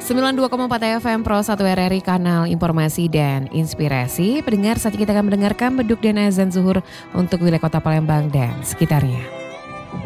92,4 FM Pro 1 RRI, kanal informasi dan inspirasi. Pendengar, saat kita akan mendengarkan beduk dan azan zuhur untuk wilayah kota Palembang dan sekitarnya.